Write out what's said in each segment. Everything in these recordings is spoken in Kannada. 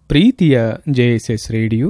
ಪ್ರೀತಿಯ JSS ರೇಡಿಯೋ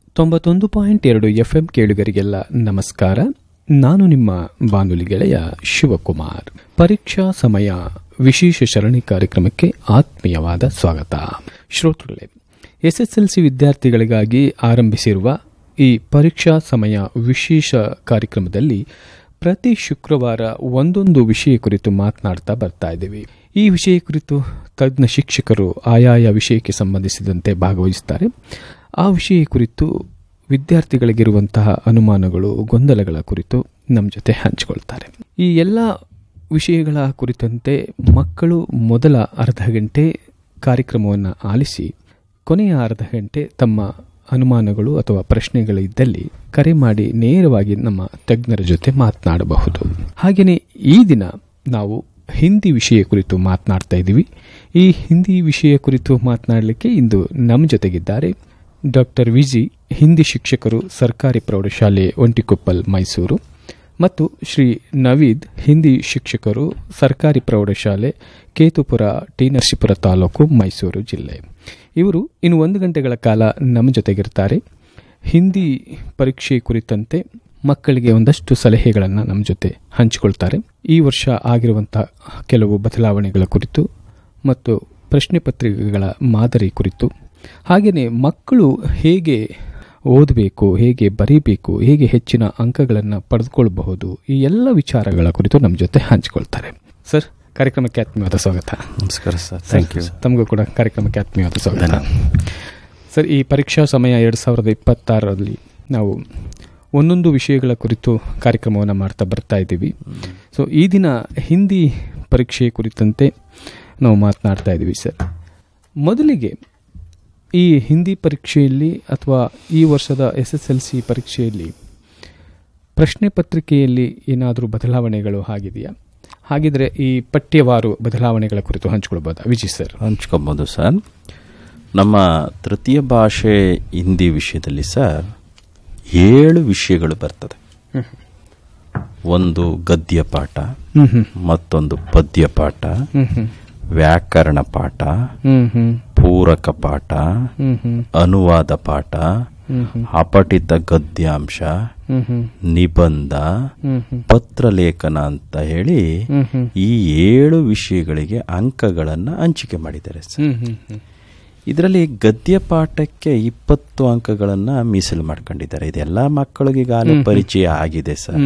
91.2 FM ಕೇಳುಗರಿಗೆಲ್ಲ ನಮಸ್ಕಾರ. ನಾನು ನಿಮ್ಮ ಬಾನುಲಿ ಗೆಳೆಯ ಶಿವಕುಮಾರ್. ಪರೀಕ್ಷಾ ಸಮಯ ವಿಶೇಷ ಸರಣಿ ಕಾರ್ಯಕ್ರಮಕ್ಕೆ ಆತ್ಮೀಯವಾದ ಸ್ವಾಗತ. ಶ್ರೋತೃಗಳೇ, SSLC ವಿದ್ಯಾರ್ಥಿಗಳಿಗಾಗಿ ಆರಂಭಿಸಿರುವ ಈ ಪರೀಕ್ಷಾ ಸಮಯ ವಿಶೇಷ ಕಾರ್ಯಕ್ರಮದಲ್ಲಿ ಪ್ರತಿ ಶುಕ್ರವಾರ ಒಂದೊಂದು ವಿಷಯ ಕುರಿತು ಮಾತನಾಡ್ತಾ ಬರ್ತಾ ಇದ್ದೀವಿ. ಈ ವಿಷಯ ಕುರಿತು ತಜ್ಞ ಶಿಕ್ಷಕರು ಆಯಾಯ ವಿಷಯಕ್ಕೆ ಸಂಬಂಧಿಸಿದಂತೆ ಭಾಗವಹಿಸುತ್ತಾರೆ. ಆ ವಿಷಯ ಕುರಿತು ವಿದ್ಯಾರ್ಥಿಗಳಿಗಿರುವಂತಹ ಅನುಮಾನಗಳು, ಗೊಂದಲಗಳ ಕುರಿತು ನಮ್ಮ ಜೊತೆ ಹಂಚಿಕೊಳ್ತಾರೆ. ಈ ಎಲ್ಲ ವಿಷಯಗಳ ಕುರಿತಂತೆ ಮಕ್ಕಳು ಮೊದಲ ಅರ್ಧ ಗಂಟೆ ಕಾರ್ಯಕ್ರಮವನ್ನು ಆಲಿಸಿ ಕೊನೆಯ ಅರ್ಧ ಗಂಟೆ ತಮ್ಮ ಅನುಮಾನಗಳು ಅಥವಾ ಪ್ರಶ್ನೆಗಳಿದ್ದಲ್ಲಿ ಕರೆ ಮಾಡಿ ನೇರವಾಗಿ ನಮ್ಮ ತಜ್ಞರ ಜೊತೆ ಮಾತನಾಡಬಹುದು. ಹಾಗೆಯೇ ಈ ದಿನ ನಾವು ಹಿಂದಿ ವಿಷಯ ಕುರಿತು ಮಾತನಾಡ್ತಾ ಇದ್ದೀವಿ. ಈ ಹಿಂದಿ ವಿಷಯ ಕುರಿತು ಮಾತನಾಡಲಿಕ್ಕೆ ಇಂದು ನಮ್ಮ ಜೊತೆಗಿದ್ದಾರೆ ಡಾಕ್ಟರ್ ವಿಜಿ, ಹಿಂದಿ ಶಿಕ್ಷಕರು, ಸರ್ಕಾರಿ ಪ್ರೌಢಶಾಲೆ ಒಂಟಿಕೊಪ್ಪಲ್, ಮೈಸೂರು, ಮತ್ತು ಶ್ರೀ ನವೀದ್, ಹಿಂದಿ ಶಿಕ್ಷಕರು, ಸರ್ಕಾರಿ ಪ್ರೌಢಶಾಲೆ ಕೇತುಪುರ, ಟಿ ನರಸೀಪುರ ತಾಲೂಕು, ಮೈಸೂರು ಜಿಲ್ಲೆ. ಇವರು ಇನ್ನು 1 ಗಂಟೆಗಳ ಕಾಲ ನಮ್ಮ ಜೊತೆಗಿರ್ತಾರೆ. ಹಿಂದಿ ಪರೀಕ್ಷೆ ಕುರಿತಂತೆ ಮಕ್ಕಳಿಗೆ ಒಂದಷ್ಟು ಸಲಹೆಗಳನ್ನು ನಮ್ಮ ಜೊತೆ ಹಂಚಿಕೊಳ್ತಾರೆ. ಈ ವರ್ಷ ಆಗಿರುವಂತಹ ಕೆಲವು ಬದಲಾವಣೆಗಳ ಕುರಿತು ಮತ್ತು ಪ್ರಶ್ನೆ ಪತ್ರಿಕೆಗಳ ಮಾದರಿ ಕುರಿತು, ಹಾಗೆಯೇ ಮಕ್ಕಳು ಹೇಗೆ ಓದಬೇಕು, ಹೇಗೆ ಬರೀಬೇಕು, ಹೇಗೆ ಹೆಚ್ಚಿನ ಅಂಕಗಳನ್ನು ಪಡೆದುಕೊಳ್ಳಬಹುದು, ಈ ಎಲ್ಲ ವಿಚಾರಗಳ ಕುರಿತು ನಮ್ಮ ಜೊತೆ ಹಂಚಿಕೊಳ್ತಾರೆ. ಸರ್, ಕಾರ್ಯಕ್ರಮಕ್ಕೆ ಆತ್ಮೀಯವಾದ ಸ್ವಾಗತ. ನಮಸ್ಕಾರ ಸರ್. Thank you. ತಮಗೂ ಕೂಡ ಕಾರ್ಯಕ್ರಮಕ್ಕೆ ಆತ್ಮೀಯವಾದ ಸ್ವಾಗತ. ಸರ್, ಈ ಪರೀಕ್ಷಾ ಸಮಯ 2026ರಲ್ಲಿ ನಾವು ಒಂದೊಂದು ವಿಷಯಗಳ ಕುರಿತು ಕಾರ್ಯಕ್ರಮವನ್ನು ಮಾಡ್ತಾ ಬರ್ತಾ ಇದ್ದೀವಿ. ಸೊ ಈ ದಿನ ಹಿಂದಿ ಪರೀಕ್ಷೆ ಕುರಿತಂತೆ ನಾವು ಮಾತನಾಡ್ತಾ ಇದ್ದೀವಿ. ಸರ್, ಮೊದಲಿಗೆ ಈ ಹಿಂದಿ ಪರೀಕ್ಷೆಯಲ್ಲಿ ಅಥವಾ ಈ ವರ್ಷದ SSLC ಪರೀಕ್ಷೆಯಲ್ಲಿ ಪ್ರಶ್ನೆ ಪತ್ರಿಕೆಯಲ್ಲಿ ಏನಾದರೂ ಬದಲಾವಣೆಗಳು ಆಗಿದೆಯಾ? ಹಾಗಿದ್ರೆ ಈ ಪಠ್ಯವಾರು ಬದಲಾವಣೆಗಳ ಕುರಿತು ಹಂಚ್ಕೊಳ್ಬೋದಾ ವಿಜಯ್ ಸರ್? ಹಂಚ್ಕೊಬೋದು ಸರ್. ನಮ್ಮ ತೃತೀಯ ಭಾಷೆ ಹಿಂದಿ ವಿಷಯದಲ್ಲಿ ಸರ್ 7 ವಿಷಯಗಳು ಬರ್ತದೆ. ಒಂದು ಗದ್ಯ ಪಾಠ, ಮತ್ತೊಂದು ಪದ್ಯ ಪಾಠ, ವ್ಯಾಕರಣ ಪಾಠ, ಪೂರಕ ಪಾಠ, ಅನುವಾದ ಪಾಠ, ಅಪಠಿತ ಗದ್ಯಾಂಶ, ನಿಬಂಧ, ಪತ್ರಲೇಖನ ಅಂತ ಹೇಳಿ ಈ 7 ವಿಷಯಗಳಿಗೆ ಅಂಕಗಳನ್ನು ಹಂಚಿಕೆ ಮಾಡಿದ್ದಾರೆ ಸರ್. ಇದರಲ್ಲಿ ಗದ್ಯ ಪಾಠಕ್ಕೆ 20 ಅಂಕಗಳನ್ನು ಮೀಸಲು ಮಾಡ್ಕೊಂಡಿದ್ದಾರೆ. ಇದೆಲ್ಲ ಮಕ್ಕಳಿಗೆ ಈಗಾಗಲೇ ಪರಿಚಯ ಆಗಿದೆ ಸರ್.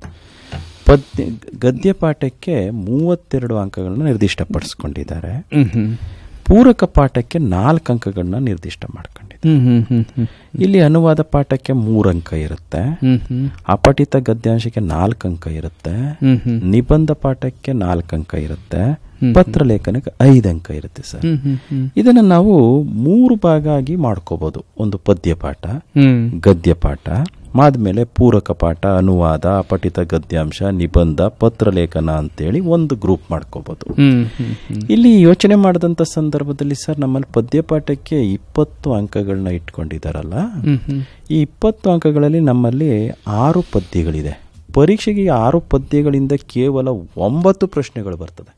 ಗದ್ಯ ಪಾಠಕ್ಕೆ 32 ಅಂಕಗಳನ್ನ ನಿರ್ದಿಷ್ಟಪಡಿಸ್ಕೊಂಡಿದ್ದಾರೆ. ಪೂರಕ ಪಾಠಕ್ಕೆ 4 ಅಂಕಗಳನ್ನ ನಿರ್ದಿಷ್ಟ ಮಾಡ್ಕೊಂಡಿದ್ದಾರೆ. ಇಲ್ಲಿ ಅನುವಾದ ಪಾಠಕ್ಕೆ 3 ಅಂಕ ಇರುತ್ತೆ, ಅಪಠಿತ ಗದ್ಯಾಂಶಕ್ಕೆ 4 ಅಂಕ ಇರುತ್ತೆ, ನಿಬಂಧ ಪಾಠಕ್ಕೆ 4 ಅಂಕ ಇರುತ್ತೆ, ಪತ್ರಲೇಖನಕ್ಕೆ 5 ಅಂಕ ಇರುತ್ತೆ ಸರ್. ಇದನ್ನ ನಾವು 3 ಭಾಗ ಆಗಿ ಮಾಡ್ಕೋಬಹುದು. ಒಂದು ಪದ್ಯ ಪಾಠ, ಗದ್ಯ ಪಾಠ, ಆದ್ಮೇಲೆ ಪೂರಕ ಪಾಠ, ಅನುವಾದ, ಅಪಠಿತ ಗದ್ಯಾಂಶ, ನಿಬಂಧ, ಪತ್ರಲೇಖನ ಅಂತೇಳಿ ಒಂದು ಗ್ರೂಪ್ ಮಾಡ್ಕೋಬಹುದು. ಇಲ್ಲಿ ಯೋಚನೆ ಮಾಡಿದಂತ ಸಂದರ್ಭದಲ್ಲಿ ಸರ್, ನಮ್ಮಲ್ಲಿ ಪದ್ಯ ಪಾಠಕ್ಕೆ 20 ಅಂಕಗಳನ್ನ ಇಟ್ಕೊಂಡಿದಾರಲ್ಲ, ಈ 20 ಅಂಕಗಳಲ್ಲಿ ನಮ್ಮಲ್ಲಿ 6 ಪದ್ಯಗಳಿದೆ. ಪರೀಕ್ಷೆಗೆ 6 ಪದ್ಯಗಳಿಂದ ಕೇವಲ 9 ಪ್ರಶ್ನೆಗಳು ಬರ್ತದೆ.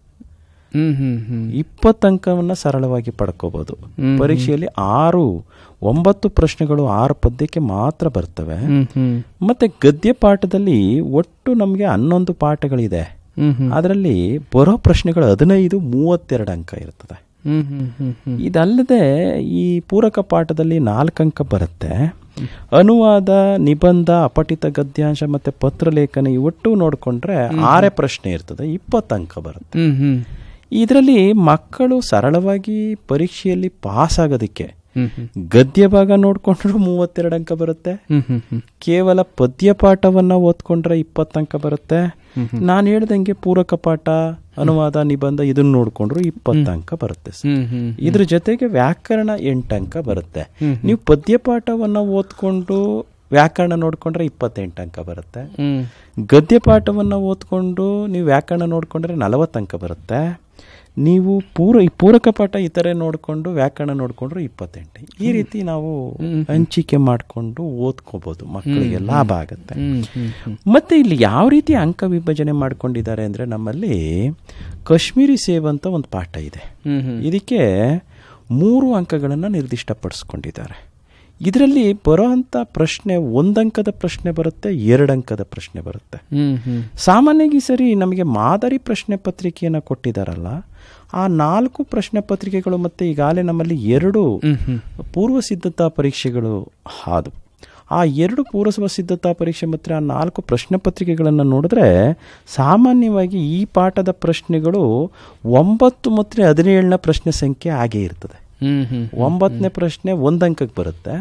20 ಅಂಕವನ್ನ ಸರಳವಾಗಿ ಪಡ್ಕೋಬಹುದು. ಪರೀಕ್ಷೆಯಲ್ಲಿ 9 ಪ್ರಶ್ನೆಗಳು 6 ಪದ್ಯಕ್ಕೆ ಮಾತ್ರ ಬರ್ತವೆ. ಮತ್ತೆ ಗದ್ಯ ಪಾಠದಲ್ಲಿ ಒಟ್ಟು ನಮಗೆ 11 ಪಾಠಗಳಿದೆ. ಅದರಲ್ಲಿ ಬರೋ ಪ್ರಶ್ನೆಗಳು 15, 32 ಅಂಕ ಇರ್ತದೆ. ಇದಲ್ಲದೆ ಈ ಪೂರಕ ಪಾಠದಲ್ಲಿ 4 ಅಂಕ ಬರುತ್ತೆ. ಅನುವಾದ, ನಿಬಂಧ, ಅಪಠಿತ ಗದ್ಯಾಂಶ ಮತ್ತೆ ಪತ್ರಲೇಖನ ಒಟ್ಟು ನೋಡಿಕೊಂಡ್ರೆ 6 ಪ್ರಶ್ನೆ ಇರ್ತದೆ, 20 ಅಂಕ ಬರುತ್ತೆ. ಇದರಲ್ಲಿ ಮಕ್ಕಳು ಸರಳವಾಗಿ ಪರೀಕ್ಷೆಯಲ್ಲಿ ಪಾಸ್ ಆಗೋದಕ್ಕೆ ಗದ್ಯ ಭಾಗ ನೋಡ್ಕೊಂಡ್ರು 32 ಅಂಕ ಬರುತ್ತೆ, ಕೇವಲ ಪದ್ಯ ಪಾಠವನ್ನ ಓದ್ಕೊಂಡ್ರೆ 20 ಅಂಕ ಬರುತ್ತೆ. ನಾನು ಹೇಳ್ದಂಗೆ ಪೂರಕ ಪಾಠ, ಅನುವಾದ, ನಿಬಂಧ ಇದನ್ನ ನೋಡ್ಕೊಂಡ್ರು 20 ಅಂಕ ಬರುತ್ತೆ. ಇದ್ರ ಜೊತೆಗೆ ವ್ಯಾಕರಣ 8 ಅಂಕ ಬರುತ್ತೆ. ನೀವು ಪದ್ಯ ಪಾಠವನ್ನ ಓದ್ಕೊಂಡು ವ್ಯಾಕರಣ ನೋಡ್ಕೊಂಡ್ರೆ 28 ಅಂಕ ಬರುತ್ತೆ. ಗದ್ಯ ಪಾಠವನ್ನ ಓದ್ಕೊಂಡು ನೀವು ವ್ಯಾಕರಣ ನೋಡ್ಕೊಂಡ್ರೆ 40 ಅಂಕ ಬರುತ್ತೆ. ನೀವು ಪೂರಕ ಪಾಠ ಇತರೆ ನೋಡಿಕೊಂಡು ವ್ಯಾಕರಣ ನೋಡಿಕೊಂಡ್ರು 28. ಈ ರೀತಿ ನಾವು ಹಂಚಿಕೆ ಮಾಡಿಕೊಂಡು ಓದ್ಕೋಬಹುದು, ಮಕ್ಕಳಿಗೆ ಲಾಭ ಆಗುತ್ತೆ. ಮತ್ತೆ ಇಲ್ಲಿ ಯಾವ ರೀತಿ ಅಂಕ ವಿಭಜನೆ ಮಾಡ್ಕೊಂಡಿದ್ದಾರೆ ಅಂದ್ರೆ, ನಮ್ಮಲ್ಲಿ ಕಾಶ್ಮೀರಿ ಸೇವ್ ಅಂತ ಒಂದು ಪಾಠ ಇದೆ. ಇದಕ್ಕೆ 3 ಅಂಕಗಳನ್ನು ನಿರ್ದಿಷ್ಟಪಡಿಸ್ಕೊಂಡಿದ್ದಾರೆ. ಇದರಲ್ಲಿ ಬರೋಂಥ ಪ್ರಶ್ನೆ 1 ಅಂಕದ ಪ್ರಶ್ನೆ ಬರುತ್ತೆ, 2 ಅಂಕದ ಪ್ರಶ್ನೆ ಬರುತ್ತೆ. ಸಾಮಾನ್ಯವಾಗಿ ಸರಿ ನಮಗೆ ಮಾದರಿ ಪ್ರಶ್ನೆ ಪತ್ರಿಕೆಯನ್ನು ಕೊಟ್ಟಿದ್ದಾರಲ್ಲ, ಆ 4 ಪ್ರಶ್ನೆ ಪತ್ರಿಕೆಗಳು ಮತ್ತು ಈಗಾಗಲೇ ನಮ್ಮಲ್ಲಿ 2 ಪೂರ್ವ ಸಿದ್ಧತಾ ಪರೀಕ್ಷೆಗಳು ಆದವು. ಆ 2 ಪೂರ್ವ ಸಿದ್ಧತಾ ಪರೀಕ್ಷೆ ಮತ್ತು ಆ 4 ಪ್ರಶ್ನೆ ಪತ್ರಿಕೆಗಳನ್ನು ನೋಡಿದ್ರೆ ಸಾಮಾನ್ಯವಾಗಿ ಈ ಪಾಠದ ಪ್ರಶ್ನೆಗಳು 9 ಮತ್ತು 17ನೇ ಪ್ರಶ್ನೆ ಸಂಖ್ಯೆ ಆಗೇ ಇರ್ತದೆ. 9ನೇ ಪ್ರಶ್ನೆ 1 ಅಂಕಕ್ಕೆ ಬರುತ್ತೆ,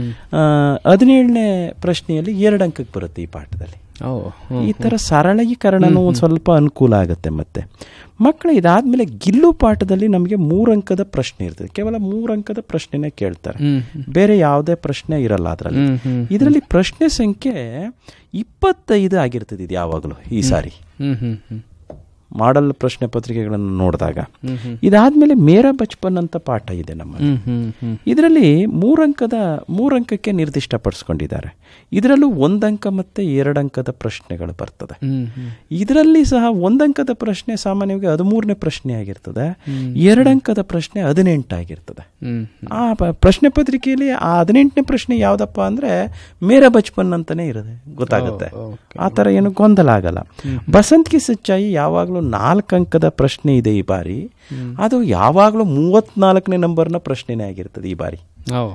17ನೇ ಪ್ರಶ್ನೆಯಲ್ಲಿ 2 ಅಂಕಕ್ಕೆ ಬರುತ್ತೆ ಈ ಪಾಠದಲ್ಲಿ. ಈ ಥರ ಸರಳೀಕರಣನೂ ಒಂದು ಸ್ವಲ್ಪ ಅನುಕೂಲ ಆಗುತ್ತೆ. ಮತ್ತೆ ಮಕ್ಕಳು ಇದಾದ್ಮೇಲೆ ಗಿಲ್ಲು ಪಾಠದಲ್ಲಿ ನಮಗೆ 3 ಅಂಕದ ಪ್ರಶ್ನೆ ಇರ್ತದೆ. ಕೇವಲ 3 ಅಂಕದ ಪ್ರಶ್ನೆನೇ ಕೇಳ್ತಾರೆ, ಬೇರೆ ಯಾವುದೇ ಪ್ರಶ್ನೆ ಇರಲ್ಲ ಅದರಲ್ಲಿ. ಇದರಲ್ಲಿ ಪ್ರಶ್ನೆ ಸಂಖ್ಯೆ 25 ಆಗಿರ್ತದೆ. ಇದು ಯಾವಾಗಲೂ ಈ ಸಾರಿ ಮಾಡಲ್ ಪ್ರಶ್ನೆ ಪತ್ರಿಕೆಗಳನ್ನು ನೋಡಿದಾಗ. ಇದಾದ್ಮೇಲೆ ಮೇರಾ ಬಚ್ಪನ್ ಅಂತ ಪಾಠ ಇದೆ ನಮ್ಮಲ್ಲಿ. ಇದರಲ್ಲಿ 3 ಅಂಕಕ್ಕೆ ನಿರ್ದಿಷ್ಟಪಡಿಸ್ಕೊಂಡಿದ್ದಾರೆ. ಇದರಲ್ಲೂ 1 ಅಂಕ ಮತ್ತು 2 ಅಂಕದ ಪ್ರಶ್ನೆಗಳು ಬರ್ತದೆ. ಇದರಲ್ಲಿ ಸಹ 1 ಅಂಕದ ಪ್ರಶ್ನೆ ಸಾಮಾನ್ಯವಾಗಿ 13ನೇ ಪ್ರಶ್ನೆ ಆಗಿರ್ತದೆ, 2 ಅಂಕದ ಪ್ರಶ್ನೆ 18 ಆಗಿರ್ತದೆ. ಆ ಪ್ರಶ್ನೆ ಪತ್ರಿಕೆಯಲ್ಲಿ ಆ 18ನೇ ಪ್ರಶ್ನೆ ಯಾವುದಪ್ಪ ಅಂದ್ರೆ ಮೇರಾ ಬಚ್ಪನ್ ಅಂತಾನೆ ಇರೋದೆ, ಗೊತ್ತಾಗುತ್ತೆ. ಆ ಥರ ಏನು ಗೊಂದಲ ಆಗಲ್ಲ. ಬಸಂತ್ ಕಿ ಸಚ್ಚಾಯಿ ಯಾವಾಗಲೂ 4 ಅಂಕದ ಪ್ರಶ್ನೆ ಇದೆ ಈ ಬಾರಿ. ಅದು ಯಾವಾಗಲೂ 34ನೇ ನಂಬರ್ನ ಪ್ರಶ್ನೆನೇ ಆಗಿರ್ತದೆ. ಈ ಬಾರಿ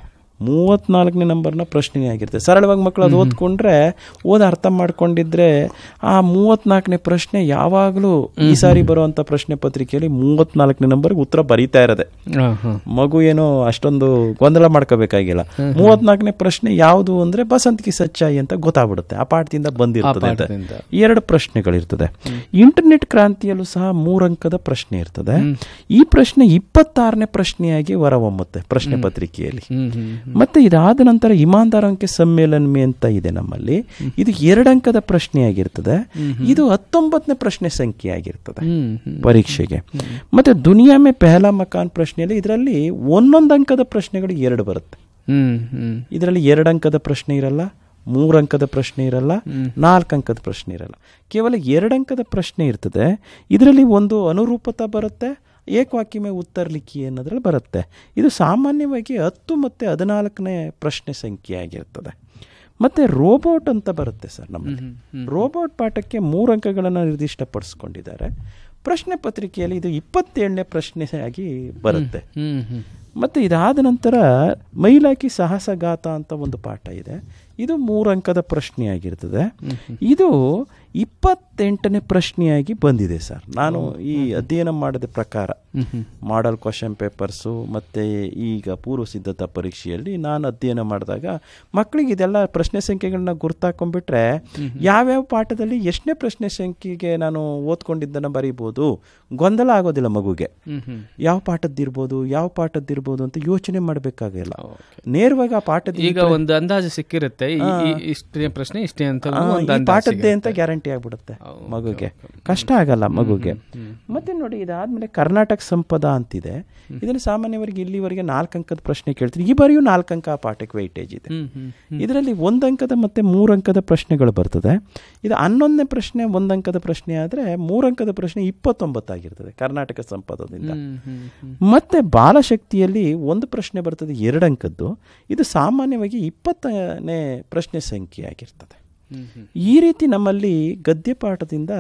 34ನೇ ನಂಬರ್ನ ಪ್ರಶ್ನೆನೇ ಆಗಿರ್ತದೆ. ಸರಳವಾಗಿ ಮಕ್ಕಳು ಅದು ಓದ್ಕೊಂಡ್ರೆ ಅರ್ಥ ಮಾಡ್ಕೊಂಡಿದ್ರೆ ಆ 34ನೇ ಪ್ರಶ್ನೆ ಯಾವಾಗಲೂ ಈ ಸಾರಿ ಬರುವಂತ ಪ್ರಶ್ನೆ ಪತ್ರಿಕೆಯಲ್ಲಿ 34ನೇ ನಂಬರ್ಗೆ ಉತ್ತರ ಬರೀತಾ ಇರೋದೆ. ಮಗು ಏನೋ ಅಷ್ಟೊಂದು ಗೊಂದಲ ಮಾಡ್ಕೋಬೇಕಾಗಿಲ್ಲ. 34ನೇ ಪ್ರಶ್ನೆ ಯಾವುದು ಅಂದ್ರೆ ಬಸಂತ್ ಕಿ ಸಚ್ಚಾಯಿ ಅಂತ ಗೊತ್ತಾಗ್ಬಿಡುತ್ತೆ. ಆ ಪಾಠದಿಂದ ಬಂದಿರ್ತದೆ. 2 ಪ್ರಶ್ನೆಗಳಿರ್ತದೆ. ಇಂಟರ್ನೆಟ್ ಕ್ರಾಂತಿಯಲ್ಲೂ ಸಹ 3 ಅಂಕದ ಪ್ರಶ್ನೆ ಇರ್ತದೆ. ಈ ಪ್ರಶ್ನೆ 26ನೇ ಪ್ರಶ್ನೆಯಾಗಿ ಹೊರಹೊಮ್ಮುತ್ತೆ ಪ್ರಶ್ನೆ ಪತ್ರಿಕೆಯಲ್ಲಿ. ಮತ್ತೆ ಇದಾದ ನಂತರ ಇಮಾನ್ದಾರಂಕೆ ಸಮ್ಮೇಳನ ಮೇ ಅಂತ ಇದೆ ನಮ್ಮಲ್ಲಿ. ಇದು 2 ಅಂಕದ ಪ್ರಶ್ನೆ ಆಗಿರ್ತದೆ. ಇದು 19ನೇ ಪ್ರಶ್ನೆ ಸಂಖ್ಯೆ ಆಗಿರ್ತದೆ ಪರೀಕ್ಷೆಗೆ. ಮತ್ತೆ ದುನಿಯಾ ಮೇ ಪೆಹಲಾ ಮಕಾನ್ ಪ್ರಶ್ನೆಯಲ್ಲಿ ಇದರಲ್ಲಿ 1 ಅಂಕದ ಪ್ರಶ್ನೆಗಳು 2 ಬರುತ್ತೆ. ಇದರಲ್ಲಿ 2 ಅಂಕದ ಪ್ರಶ್ನೆ ಇರಲ್ಲ, 3 ಅಂಕದ ಪ್ರಶ್ನೆ ಇರಲ್ಲ, 4 ಅಂಕದ ಪ್ರಶ್ನೆ ಇರಲ್ಲ. ಕೇವಲ 2 ಅಂಕದ ಪ್ರಶ್ನೆ ಇರ್ತದೆ. ಇದರಲ್ಲಿ ಒಂದು ಅನುರೂಪತಾ ಬರುತ್ತೆ, ಏಕವಾಕ್ಯಮೇ ಉತ್ತರ ಲಿಖಿ ಅನ್ನೋದ್ರಲ್ಲಿ ಬರುತ್ತೆ. ಇದು ಸಾಮಾನ್ಯವಾಗಿ 10 ಮತ್ತು 14ನೇ ಪ್ರಶ್ನೆ ಸಂಖ್ಯೆ ಆಗಿರ್ತದೆ. ಮತ್ತೆ ರೋಬೋಟ್ ಅಂತ ಬರುತ್ತೆ ಸರ್ ನಮ್ಮಲ್ಲಿ. ರೋಬೋಟ್ ಪಾಠಕ್ಕೆ 3 ಅಂಕಗಳನ್ನು ನಿರ್ದಿಷ್ಟಪಡಿಸ್ಕೊಂಡಿದ್ದಾರೆ. ಪ್ರಶ್ನೆ ಪತ್ರಿಕೆಯಲ್ಲಿ ಇದು 27ನೇ ಪ್ರಶ್ನೆ ಆಗಿ ಬರುತ್ತೆ. ಮತ್ತೆ ಇದಾದ ನಂತರ ಮೈಲಾಕಿ ಸಾಹಸಗಾತ ಅಂತ ಒಂದು ಪಾಠ ಇದೆ. ಇದು 3 ಅಂಕದ ಪ್ರಶ್ನೆ ಆಗಿರ್ತದೆ. ಇದು 28ನೇ ಪ್ರಶ್ನೆಯಾಗಿ ಬಂದಿದೆ ಸರ್. ನಾನು ಈ ಅಧ್ಯಯನ ಮಾಡಿದ ಪ್ರಕಾರ ಮಾಡಲ್ ಕ್ವಶನ್ ಪೇಪರ್ಸು ಮತ್ತು ಈಗ ಪೂರ್ವ ಸಿದ್ಧತಾ ಪರೀಕ್ಷೆಯಲ್ಲಿ ನಾನು ಅಧ್ಯಯನ ಮಾಡಿದಾಗ ಮಕ್ಕಳಿಗೆ ಇದೆಲ್ಲ ಪ್ರಶ್ನೆ ಸಂಖ್ಯೆಗಳನ್ನ ಗುರ್ತಾಕೊಂಡ್ಬಿಟ್ರೆ ಯಾವ್ಯಾವ ಪಾಠದಲ್ಲಿ ಎಷ್ಟನೇ ಪ್ರಶ್ನೆ ಸಂಖ್ಯೆಗೆ ನಾನು ಓದ್ಕೊಂಡಿದ್ದನ್ನು ಬರೀಬೋದು, ಗೊಂದಲ ಆಗೋದಿಲ್ಲ ಮಗುಗೆ. ಯಾವ ಪಾಠದ್ದಿರ್ಬೋದು ಅಂತ ಯೋಚನೆ ಮಾಡಬೇಕಾಗಿಲ್ಲ. ನೇರವಾಗಿ ಆ ಪಾಠದ ಈಗ ಒಂದು ಅಂದಾಜು ಸಿಕ್ಕಿರುತ್ತೆ, ಇಷ್ಟೇ ಪ್ರಶ್ನೆ ಇಷ್ಟೇ ಅಂತ ಪಾಠದ್ದೇ ಅಂತ ಗ್ಯಾರಂಟಿ ಆಗ್ಬಿಡುತ್ತೆ ಮಗುಗೆ, ಕಷ್ಟ ಆಗಲ್ಲ ಮಗುಗೆ. ಮತ್ತೆ ನೋಡಿ ಇದಾದ್ಮೇಲೆ ಕರ್ನಾಟಕ ಸಂಪದ ಅಂತಿದೆ. ಇದನ್ನು ಸಾಮಾನ್ಯವಾಗಿ ಇಲ್ಲಿವರೆಗೆ 4 ಅಂಕದ ಪ್ರಶ್ನೆ ಕೇಳ್ತೀವಿ. ಈ ಬಾರಿಯೂ 4 ಅಂಕ ಆ ಪಾಠಕ್ಕೆ ವೈಟೇಜ್ ಇದೆ. ಇದರಲ್ಲಿ 1 ಅಂಕದ ಮತ್ತೆ 3 ಅಂಕದ ಪ್ರಶ್ನೆಗಳು ಬರ್ತದೆ. ಇದು 11ನೇ ಪ್ರಶ್ನೆ 1 ಅಂಕದ ಪ್ರಶ್ನೆ ಆದರೆ 3 ಅಂಕದ ಪ್ರಶ್ನೆ 29 ಆಗಿರ್ತದೆ ಕರ್ನಾಟಕ ಸಂಪದದಿಂದ. ಮತ್ತೆ ಬಾಲಶಕ್ತಿಯಲ್ಲಿ 1 ಪ್ರಶ್ನೆ ಬರ್ತದೆ 2 ಅಂಕದ್ದು. ಇದು ಸಾಮಾನ್ಯವಾಗಿ 20ನೇ ಪ್ರಶ್ನೆ ಸಂಖ್ಯೆ ಆಗಿರ್ತದೆ. ಈ ರೀತಿ ನಮ್ಮಲ್ಲಿ ಗದ್ಯ ಪಾಠದಿಂದ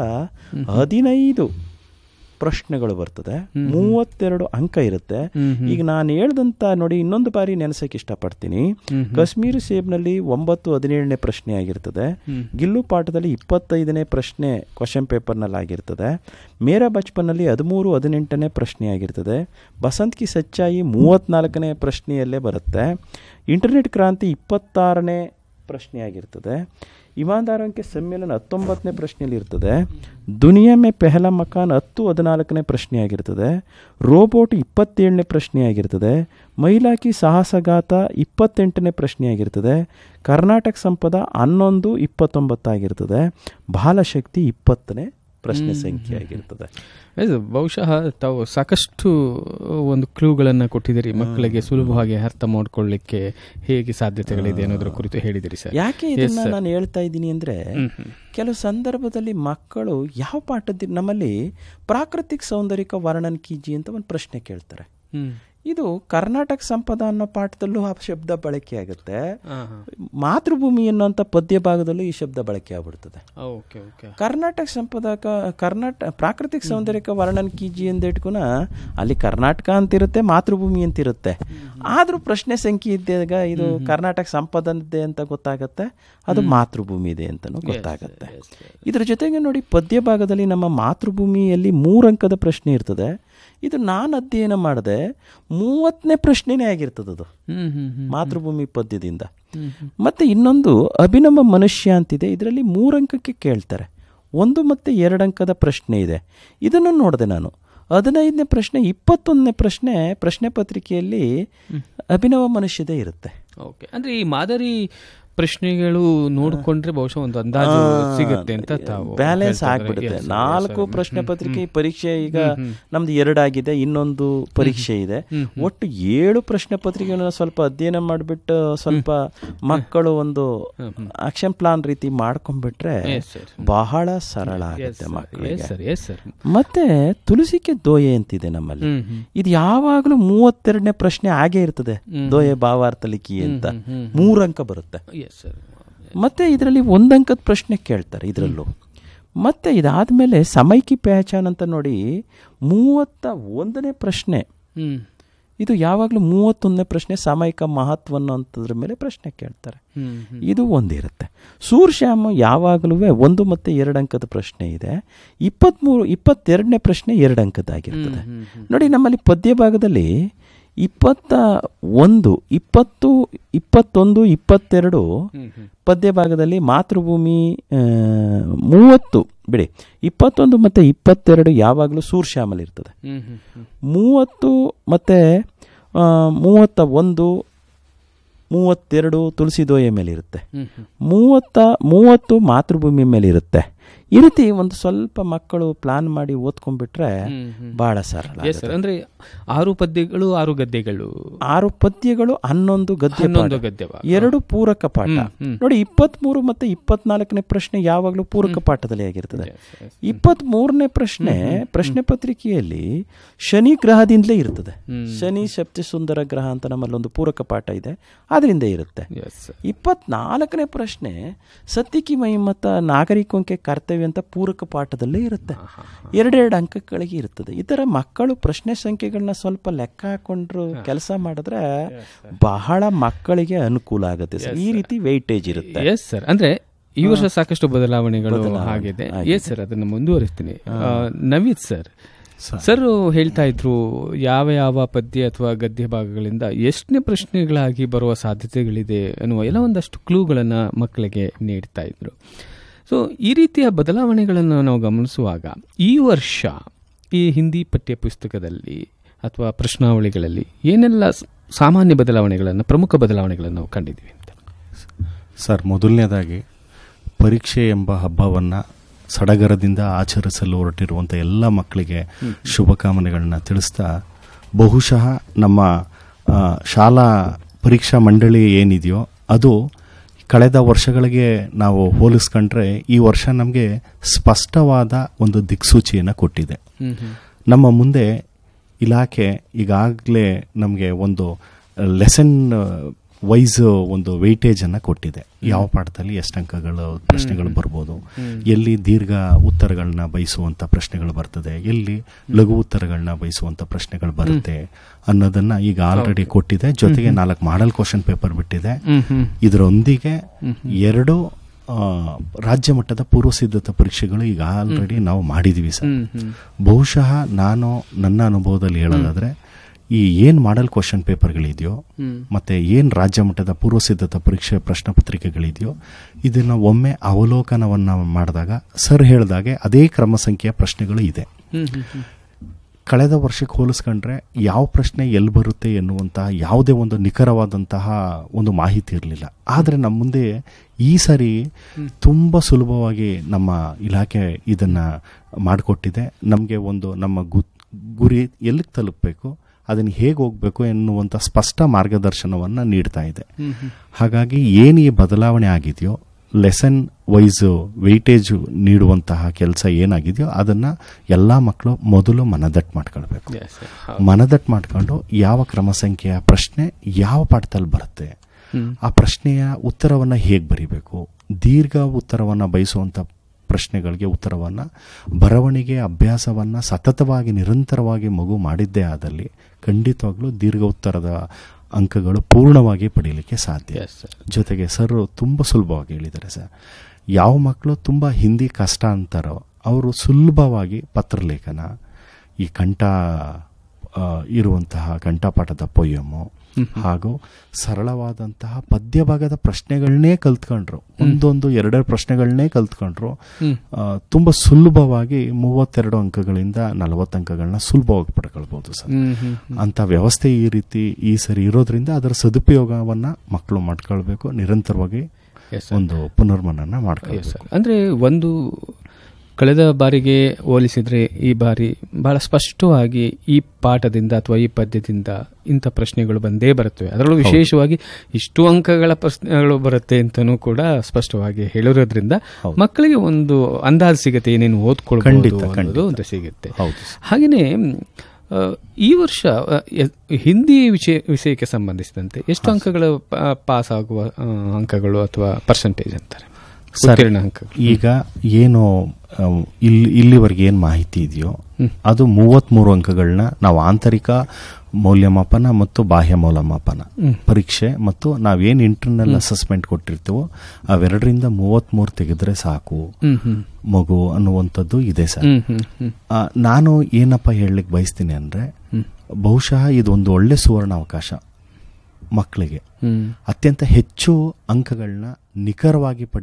15 ಪ್ರಶ್ನೆಗಳು ಬರ್ತದೆ, 32 ಅಂಕ ಇರುತ್ತೆ. ಈಗ ನಾನು ಹೇಳ್ದಂತ ನೋಡಿ ಇನ್ನೊಂದು ಬಾರಿ ನೆನೆಸಕ್ಕೆ ಇಷ್ಟಪಡ್ತೀನಿ. ಕಾಶ್ಮೀರಿ ಸೇಬ್ನಲ್ಲಿ 9, 17ನೇ ಪ್ರಶ್ನೆ ಆಗಿರ್ತದೆ. ಗಿಲ್ಲು ಪಾಠದಲ್ಲಿ 25ನೇ ಪ್ರಶ್ನೆ ಕ್ವಶನ್ ಪೇಪರ್ನಲ್ಲಿ ಆಗಿರ್ತದೆ. ಮೇರಾ ಬಚ್ಪನ್ನಲ್ಲಿ 13, 18ನೇ ಪ್ರಶ್ನೆ ಆಗಿರ್ತದೆ. ಬಸಂತ್ ಕಿ ಸಚ್ಚಾಯಿ 34ನೇ ಪ್ರಶ್ನೆಯಲ್ಲೇ ಬರುತ್ತೆ. ಇಂಟರ್ನೆಟ್ ಕ್ರಾಂತಿ 26ನೇ ಪ್ರಶ್ನೆ ಆಗಿರ್ತದೆ. ಇಮಾನ್ದಾರಂಕೆ ಸಮ್ಮೇಳನ 19ನೇ ಪ್ರಶ್ನೆಯಲ್ಲಿ ಇರ್ತದೆ. ದುನಿಯಾ ಮೇ ಪೆಹಲಾ ಮಕಾನ್ 10, 14ನೇ ಪ್ರಶ್ನೆ ಆಗಿರ್ತದೆ. ರೋಬೋಟ್ 27ನೇ ಪ್ರಶ್ನೆ ಆಗಿರ್ತದೆ. ಮೈಲಾಕಿ ಸಾಹಸಗಾತ 28ನೇ ಪ್ರಶ್ನೆ ಆಗಿರ್ತದೆ. ಕರ್ನಾಟಕ ಸಂಪದ 11, 29 ಆಗಿರ್ತದೆ. ಬಾಲಶಕ್ತಿ 20ನೇ ಪ್ರಶ್ನೆ ಸಂಖ್ಯೆ ಆಗಿರ್ತದೆ. ಬಹುಶಃ ತಾವು ಸಾಕಷ್ಟು ಒಂದು ಕ್ಲೂಗಳನ್ನು ಕೊಟ್ಟಿದ್ದೀರಿ ಮಕ್ಕಳಿಗೆ ಸುಲಭವಾಗಿ ಅರ್ಥ ಮಾಡ್ಕೊಳ್ಳಿಕ್ಕೆ ಹೇಗೆ ಸಾಧ್ಯತೆಗಳಿದೆ ಅನ್ನೋದ್ರ ಕುರಿತು ಹೇಳಿದಿರಿ ಸರ್. ಯಾಕೆ ಇದನ್ನ ನಾನು ಹೇಳ್ತಾ ಇದ್ದೀನಿ ಅಂದ್ರೆ ಕೆಲವು ಸಂದರ್ಭದಲ್ಲಿ ಮಕ್ಕಳು ಯಾವ ಪಾಠದ ನಮ್ಮಲ್ಲಿ ಪ್ರಾಕೃತಿಕ ಸೌಂದರ್ಯಕ ವರ್ಣನ್ ಕೀಜಿ ಅಂತ ಒಂದು ಪ್ರಶ್ನೆ ಕೇಳ್ತಾರೆ. ಇದು ಕರ್ನಾಟಕ ಸಂಪದ ಅನ್ನೋ ಪಾಠದಲ್ಲೂ ಆ ಶಬ್ದ ಬಳಕೆ ಆಗುತ್ತೆ. ಮಾತೃಭೂಮಿ ಅನ್ನೋಂಥ ಪದ್ಯ ಭಾಗದಲ್ಲೂ ಈ ಶಬ್ದ ಬಳಕೆ ಆಗ್ಬಿಡ್ತದೆ. ಕರ್ನಾಟಕ ಸಂಪದ ಪ್ರಾಕೃತಿಕ ಸೌಂದರ್ಯಕ ವರ್ಣನ್ ಕೀಜಿ ಅಂದಿಟ್ಕುನ ಅಲ್ಲಿ ಕರ್ನಾಟಕ ಅಂತಿರುತ್ತೆ, ಮಾತೃಭೂಮಿ ಅಂತಿರುತ್ತೆ. ಆದ್ರೂ ಪ್ರಶ್ನೆ ಸಂಖ್ಯೆ ಇದ್ದಾಗ ಇದು ಕರ್ನಾಟಕ ಸಂಪದ ಇದೆ ಅಂತ ಗೊತ್ತಾಗತ್ತೆ, ಅದು ಮಾತೃಭೂಮಿ ಇದೆ ಅಂತಲೂ ಗೊತ್ತಾಗತ್ತೆ. ಇದ್ರ ಜೊತೆಗೆ ನೋಡಿ, ಪದ್ಯ ಭಾಗದಲ್ಲಿ ನಮ್ಮ ಮಾತೃಭೂಮಿಯಲ್ಲಿ 3 ಅಂಕದ ಪ್ರಶ್ನೆ ಇರ್ತದೆ. ಇದು ನಾನು ಅಧ್ಯಯನ ಮಾಡಿದೆ 30ನೇ ಪ್ರಶ್ನೆನೇ ಆಗಿರ್ತದೆ ಅದು ಮಾತೃಭೂಮಿ ಪದ್ಯದಿಂದ. ಮತ್ತೆ ಇನ್ನೊಂದು ಅಭಿನವ ಮನುಷ್ಯ ಅಂತಿದೆ, ಇದರಲ್ಲಿ 3 ಅಂಕಕ್ಕೆ ಕೇಳ್ತಾರೆ. 1 ಮತ್ತು 2 ಅಂಕದ ಪ್ರಶ್ನೆ ಇದೆ. ಇದನ್ನು ನೋಡಿದೆ ನಾನು. 15ನೇ ಪ್ರಶ್ನೆ 21ನೇ ಪ್ರಶ್ನೆ ಪತ್ರಿಕೆಯಲ್ಲಿ ಅಭಿನವ ಮನುಷ್ಯದೇ ಇರುತ್ತೆ. ಓಕೆ, ಅಂದ್ರೆ ಈ ಮಾದರಿ ಪ್ರಶ್ನೆಗಳು ನೋಡಿಕೊಂಡ್ರೆ ಬಹುಶಃ ಒಂದು ಅಂದಾಜು ಸಿಗುತ್ತೆ ಅಂತ ತಾವು ಬ್ಯಾಲೆನ್ಸ್ ಆಗ್ಬಿಡುತ್ತೆ. 4 ಪ್ರಶ್ನೆ ಪತ್ರಿಕೆ ಪರೀಕ್ಷೆ ಈಗ ನಮ್ದು 2 ಆಗಿದೆ, ಇನ್ನೊಂದು ಪರೀಕ್ಷೆ ಇದೆ. ಒಟ್ಟು 7 ಪ್ರಶ್ನೆ ಪತ್ರಿಕೆಗಳನ್ನ ಸ್ವಲ್ಪ ಅಧ್ಯಯನ ಮಾಡಿಬಿಟ್ಟು ಸ್ವಲ್ಪ ಮಕ್ಕಳು ಒಂದು ಆಕ್ಷನ್ ಪ್ಲಾನ್ ರೀತಿ ಮಾಡ್ಕೊಂಡ್ಬಿಟ್ರೆ ಬಹಳ ಸರಳ ಆಗುತ್ತೆ ಮಕ್ಕಳಿಗೆ. ಮತ್ತೆ ತುಳಸಿಕೆ ದೋಯೆ ಅಂತಿದೆ ನಮ್ಮಲ್ಲಿ. ಇದು ಯಾವಾಗಲೂ 32ನೇ ಪ್ರಶ್ನೆ ಆಗೇ ಇರ್ತದೆ. ದೋಯೆ ಭಾವಾರ್ಥ ಲಿಖಿ ಅಂತ 3 ಅಂಕ ಬರುತ್ತೆ. ಮತ್ತೆ ಇದರಲ್ಲಿ 1 ಅಂಕದ ಪ್ರಶ್ನೆ ಕೇಳ್ತಾರೆ ಇದರಲ್ಲೂ. ಮತ್ತೆ ಇದಾದ್ಮೇಲೆ ಸಮೈಕಿ ಪಹಚಾನ್ ಅಂತ ನೋಡಿ 31ನೇ ಪ್ರಶ್ನೆ. ಇದು ಯಾವಾಗಲೂ 31ನೇ ಪ್ರಶ್ನೆ ಸಾಮಯಿಕ ಮಹತ್ವ ಅನ್ನೋದ್ರ ಮೇಲೆ ಪ್ರಶ್ನೆ ಕೇಳ್ತಾರೆ. ಇದು ಒಂದಿರುತ್ತೆ. ಸೂರ್ಶ್ಯಾಮ ಯಾವಾಗಲೂ 1 ಮತ್ತು 2 ಅಂಕದ ಪ್ರಶ್ನೆ ಇದೆ. 22ನೇ ಪ್ರಶ್ನೆ 2 ಅಂಕದಾಗಿರ್ತದೆ. ನೋಡಿ, ನಮ್ಮಲ್ಲಿ ಪದ್ಯ ಭಾಗದಲ್ಲಿ 21, 20, 21, 22 ಪದ್ಯ ಭಾಗದಲ್ಲಿ ಮಾತೃಭೂಮಿ 30 ಬಿಡಿ, 21 ಮತ್ತು 22 ಯಾವಾಗಲೂ ಸೂರ್ಶ್ಯಾಮಲ್ ಇರ್ತದೆ. 30 ಮತ್ತು 31, 32 ತುಳಸಿ ದೋಯೆ ಮೇಲೆ ಇರುತ್ತೆ. 30 ಮಾತೃಭೂಮಿ ಮೇಲೆ ಇರುತ್ತೆ. ಈ ರೀತಿ ಒಂದು ಸ್ವಲ್ಪ ಮಕ್ಕಳು ಪ್ಲಾನ್ ಮಾಡಿ ಓದ್ಕೊಂಡ್ಬಿಟ್ರೆ ಬಹಳ ಸರಳ. ಅಂದ್ರೆ 6 ಪದ್ಯಗಳು 6 ಗದ್ಯಗಳು, 6 ಪದ್ಯಗಳು 11 ಗದ್ಯ, 2 ಪೂರಕ ಪಾಠ. ನೋಡಿ, 23 ಮತ್ತು 24ನೇ ಪ್ರಶ್ನೆ ಯಾವಾಗಲೂ ಪೂರಕ ಪಾಠದಲ್ಲಿ ಆಗಿರ್ತದೆ. 23ನೇ ಪ್ರಶ್ನೆ ಪತ್ರಿಕೆಯಲ್ಲಿ ಶನಿ ಗ್ರಹದಿಂದಲೇ ಇರ್ತದೆ. ಶನಿ ಶಕ್ತಿ ಸುಂದರ ಗ್ರಹ ಅಂತ ನಮ್ಮಲ್ಲಿ ಒಂದು ಪೂರಕ ಪಾಠ ಇದೆ, ಅದರಿಂದ ಇರುತ್ತೆ. 24ನೇ ಪ್ರಶ್ನೆ ಸತ್ತಿಕಿ ಮಹಿಮತ ನಾಗರಿಕಂಕೆ ಕರ್ತವ್ಯ ಅಂತ ಪೂರಕ ಪಾಠದಲ್ಲೇ ಇರುತ್ತೆ. 2 ಅಂಕಗಳಿಗೆ ಇರ್ತದೆ. ಈ ತರ ಮಕ್ಕಳು ಪ್ರಶ್ನೆ ಸಂಖ್ಯೆಗಳನ್ನ ಸ್ವಲ್ಪ ಲೆಕ್ಕ ಹಾಕೊಂಡ್ರು ಕೆಲಸ ಮಾಡಿದ್ರೆ ಬಹಳ ಮಕ್ಕಳಿಗೆ ಅನುಕೂಲ ಆಗುತ್ತೆ ಸರ್. ಈ ರೀತಿ ವೆಯ್ಟೇಜ್ ಇರುತ್ತೆ. ಎಸ್ ಸರ್, ಅಂದ್ರೆ ಈ ವರ್ಷ ಸಾಕಷ್ಟು ಬದಲಾವಣೆಗಳು ಆಗಿದೆ. ಎಸ್ ಸರ್, ಅದನ್ನು ಮುಂದುವರಿಸ್ತೀನಿ. ನವೀದ್ ಸರ್ ಹೇಳ್ತಾ ಇದ್ರು ಯಾವ ಪದ್ಯ ಅಥವಾ ಗದ್ಯ ಭಾಗಗಳಿಂದ ಎಷ್ಟನೇ ಪ್ರಶ್ನೆಗಳಾಗಿ ಬರುವ ಸಾಧ್ಯತೆಗಳಿದೆ ಅನ್ನುವ ಎಲ್ಲ ಒಂದಷ್ಟು ಕ್ಲೂಗಳನ್ನು ಮಕ್ಕಳಿಗೆ ನೀಡ್ತಾ ಇದ್ರು. ಸೊ ಈ ರೀತಿಯ ಬದಲಾವಣೆಗಳನ್ನು ನಾವು ಗಮನಿಸುವಾಗ ಈ ವರ್ಷ ಈ ಹಿಂದಿ ಪಠ್ಯ ಪುಸ್ತಕದಲ್ಲಿ ಅಥವಾ ಪ್ರಶ್ನಾವಳಿಗಳಲ್ಲಿ ಏನೆಲ್ಲ ಸಾಮಾನ್ಯ ಬದಲಾವಣೆಗಳನ್ನು, ಪ್ರಮುಖ ಬದಲಾವಣೆಗಳನ್ನು ನಾವು ಕಂಡಿದ್ದೀವಿ ಅಂತ? ಸರ್, ಮೊದಲನೇದಾಗಿ ಪರೀಕ್ಷೆ ಎಂಬ ಹಬ್ಬವನ್ನು ಸಡಗರದಿಂದ ಆಚರಿಸಲು ಹೊರಟಿರುವಂಥ ಎಲ್ಲ ಮಕ್ಕಳಿಗೆ ಶುಭಕಾಮನೆಗಳನ್ನ ತಿಳಿಸ್ತಾ, ಬಹುಶಃ ನಮ್ಮ ಶಾಲಾ ಪರೀಕ್ಷಾ ಮಂಡಳಿ ಏನಿದೆಯೋ ಅದು ಕಳೆದ ವರ್ಷಗಳಿಗೆ ನಾವು ಹೋಲಿಸ್ಕೊಂಡ್ರೆ ಈ ವರ್ಷ ನಮಗೆ ಸ್ಪಷ್ಟವಾದ ಒಂದು ದಿಕ್ಸೂಚಿಯನ್ನು ಕೊಟ್ಟಿದೆ. ನಮ್ಮ ಮುಂದೆ ಇಲಾಖೆ ಈಗಾಗಲೇ ನಮಗೆ ಒಂದು ಲೆಸನ್ ವೈಸ್ ಒಂದು ವೆಯ್ಟೇಜನ್ನು ಕೊಟ್ಟಿದೆ. ಯಾವ ಪಾಠದಲ್ಲಿ ಎಷ್ಟು ಅಂಕಗಳು ಪ್ರಶ್ನೆಗಳು ಬರ್ಬೋದು, ಎಲ್ಲಿ ದೀರ್ಘ ಉತ್ತರಗಳನ್ನ ಬಯಸುವಂಥ ಪ್ರಶ್ನೆಗಳು ಬರ್ತದೆ, ಎಲ್ಲಿ ಲಘು ಉತ್ತರಗಳನ್ನ ಬಯಸುವಂಥ ಪ್ರಶ್ನೆಗಳು ಬರುತ್ತೆ ಅನ್ನೋದನ್ನ ಈಗ ಆಲ್ರೆಡಿ ಕೊಟ್ಟಿದೆ. ಜೊತೆಗೆ 4 ಮಾಡೆಲ್ ಕ್ವಶನ್ ಪೇಪರ್ ಬಿಟ್ಟಿದೆ. ಇದರೊಂದಿಗೆ 2 ರಾಜ್ಯ ಮಟ್ಟದ ಪೂರ್ವ ಸಿದ್ಧತಾ ಪರೀಕ್ಷೆಗಳು ಈಗ ಆಲ್ರೆಡಿ ನಾವು ಮಾಡಿದೀವಿ ಸರ್. ಬಹುಶಃ ನಾನು ನನ್ನ ಅನುಭವದಲ್ಲಿ ಹೇಳೋದಾದ್ರೆ, ಈ ಏನ್ ಮಾಡೆಲ್ ಕ್ವಶನ್ ಪೇಪರ್ಗಳಿದೆಯೋ ಮತ್ತೆ ಏನ್ ರಾಜ್ಯ ಮಟ್ಟದ ಪೂರ್ವ ಸಿದ್ಧತಾ ಪರೀಕ್ಷೆ ಪ್ರಶ್ನೆ ಪತ್ರಿಕೆಗಳಿದೆಯೋ ಇದನ್ನ ಒಮ್ಮೆ ಅವಲೋಕನವನ್ನ ಮಾಡಿದಾಗ ಸರ್ ಹೇಳಿದಾಗೆ ಅದೇ ಕ್ರಮ ಸಂಖ್ಯೆಯ ಪ್ರಶ್ನೆಗಳು ಇದೆ. ಕಳೆದ ವರ್ಷಕ್ಕೆ ಹೋಲಿಸ್ಕೊಂಡ್ರೆ ಯಾವ ಪ್ರಶ್ನೆ ಎಲ್ಲಿ ಬರುತ್ತೆ ಎನ್ನುವಂತಹ ಯಾವುದೇ ಒಂದು ನಿಖರವಾದಂತಹ ಒಂದು ಮಾಹಿತಿ ಇರಲಿಲ್ಲ. ಆದರೆ ನಮ್ಮ ಮುಂದೆ ಈ ಸಾರಿ ತುಂಬ ಸುಲಭವಾಗಿ ನಮ್ಮ ಇಲಾಖೆ ಇದನ್ನ ಮಾಡಿಕೊಟ್ಟಿದೆ. ನಮಗೆ ಒಂದು ನಮ್ಮ ಗುರಿ ಎಲ್ಲಿಗೆ ತಲುಪಬೇಕು, ಅದನ್ನು ಹೇಗೆ ಹೋಗಬೇಕು ಎನ್ನುವಂಥ ಸ್ಪಷ್ಟ ಮಾರ್ಗದರ್ಶನವನ್ನು ನೀಡ್ತಾ ಇದೆ. ಹಾಗಾಗಿ ಏನು ಈ ಬದಲಾವಣೆ ಆಗಿದೆಯೋ ಲೆಸನ್ ವೈಸ್ ವೆಯ್ಟೇಜ್ ನೀಡುವಂತಹ ಕೆಲಸ ಏನಾಗಿದೆಯೋ ಅದನ್ನ ಎಲ್ಲ ಮಕ್ಕಳು ಮೊದಲು ಮನದಟ್ಟು ಮಾಡ್ಕೊಳ್ಬೇಕು. ಮನದಟ್ಟು ಮಾಡ್ಕೊಂಡು ಯಾವ ಕ್ರಮ ಸಂಖ್ಯೆಯ ಪ್ರಶ್ನೆ ಯಾವ ಪಾಠದಲ್ಲಿ ಬರುತ್ತೆ, ಆ ಪ್ರಶ್ನೆಯ ಉತ್ತರವನ್ನ ಹೇಗೆ ಬರಿಬೇಕು, ದೀರ್ಘ ಉತ್ತರವನ್ನ ಬಯಸುವಂತ ಪ್ರಶ್ನೆಗಳಿಗೆ ಉತ್ತರವನ್ನ ಬರವಣಿಗೆ ಅಭ್ಯಾಸವನ್ನ ಸತತವಾಗಿ ನಿರಂತರವಾಗಿ ಮಗು ಮಾಡಿದ್ದೇ ಆದಲ್ಲಿ ಖಂಡಿತವಾಗ್ಲೂ ದೀರ್ಘ ಉತ್ತರದ ಅಂಕಗಳು ಪೂರ್ಣವಾಗಿ ಪಡೀಲಿಕ್ಕೆ ಸಾಧ್ಯ. ಜೊತೆಗೆ ಸರ್ ತುಂಬ ಸುಲಭವಾಗಿ ಹೇಳಿದ್ದಾರೆ ಸರ್. ಯಾವ ಮಕ್ಕಳು ತುಂಬ ಹಿಂದಿ ಕಷ್ಟ ಅಂತಾರೋ ಅವರು ಸುಲಭವಾಗಿ ಪತ್ರಲೇಖನ, ಈ ಕಂಠ ಇರುವಂತಹ ಕಂಠಪಾಠದ ಪೊಯಮು ಹಾಗೂ ಸರಳವಾದಂತಹ ಪದ್ಯ ಭಾಗದ ಪ್ರಶ್ನೆಗಳನ್ನೇ ಕಲ್ತ್ಕೊಂಡ್ರು, ಒಂದೊಂದು ಎರಡೆರಡು ಪ್ರಶ್ನೆಗಳನ್ನೇ ಕಲ್ತ್ಕೊಂಡ್ರು. ತುಂಬಾ ಸುಲಭವಾಗಿ 32 ಅಂಕಗಳಿಂದ 40 ಅಂಕಗಳನ್ನ ಸುಲಭವಾಗಿ ಪಡ್ಕೊಳ್ಬಹುದು ಸರ್. ಅಂತ ವ್ಯವಸ್ಥೆ ಈ ಸರಿ ಇರೋದ್ರಿಂದ ಅದರ ಸದುಪಯೋಗವನ್ನ ಮಕ್ಕಳು ಮಾಡ್ಕೊಳ್ಬೇಕು, ನಿರಂತರವಾಗಿ ಒಂದು ಪುನರ್ಮನನ ಮಾಡ್ಕೊಳ್ಬೇಕು. ಅಂದ್ರೆ ಒಂದು ಕಳೆದ ಬಾರಿಗೆ ಹೋಲಿಸಿದ್ರೆ ಈ ಬಾರಿ ಬಹಳ ಸ್ಪಷ್ಟವಾಗಿ ಈ ಪಾಠದಿಂದ ಅಥವಾ ಈ ಪದ್ಯದಿಂದ ಇಂಥ ಪ್ರಶ್ನೆಗಳು ಬಂದೇ ಬರುತ್ತವೆ, ಅದರಲ್ಲೂ ವಿಶೇಷವಾಗಿ ಇಷ್ಟು ಅಂಕಗಳ ಪ್ರಶ್ನೆಗಳು ಬರುತ್ತೆ ಅಂತನೂ ಕೂಡ ಸ್ಪಷ್ಟವಾಗಿ ಹೇಳಿರೋದ್ರಿಂದ ಮಕ್ಕಳಿಗೆ ಒಂದು ಅಂದಾಜು ಸಿಗುತ್ತೆ, ಏನೇನು ಓದ್ಕೊಳ್ಬಹುದು ಅಂತ ಸಿಗುತ್ತೆ. ಹಾಗೆಯೇ ಈ ವರ್ಷ ಹಿಂದಿ ವಿಷಯಕ್ಕೆ ಸಂಬಂಧಿಸಿದಂತೆ ಎಷ್ಟು ಅಂಕಗಳು ಪಾಸ್ ಆಗುವ ಅಂಕಗಳು ಅಥವಾ ಪರ್ಸೆಂಟೇಜ್ ಅಂತಾರೆ ಈಗ ಏನು ಇಲ್ಲಿವರೆಗೆ ಏನ್ ಮಾಹಿತಿ ಇದೆಯೋ ಅದು 33 ಅಂಕಗಳನ್ನ ನಾವು ಆಂತರಿಕ ಮೌಲ್ಯಮಾಪನ ಮತ್ತು ಬಾಹ್ಯ ಮೌಲ್ಯಮಾಪನ ಪರೀಕ್ಷೆ ಮತ್ತು ನಾವೇನ್ ಇಂಟರ್ನಲ್ ಅಸೆಸ್ಮೆಂಟ್ ಕೊಟ್ಟಿರ್ತೀವೋ ಅವೆರಡರಿಂದ 33 ತೆಗೆದ್ರೆ ಸಾಕು ಮಗು ಅನ್ನುವಂಥದ್ದು ಇದೆ ಸರ್. ನಾನು ಏನಪ್ಪ ಹೇಳಲಿಕ್ಕೆ ಬಯಸ್ತೀನಿ ಅಂದ್ರೆ, ಬಹುಶಃ ಇದೊಂದು ಒಳ್ಳೆ ಸುವರ್ಣ ಅವಕಾಶ ಮಕ್ಕಳಿಗೆ ಅತ್ಯಂತ ಹೆಚ್ಚು ಅಂಕಗಳನ್ನ ನಿಖರವಾಗಿ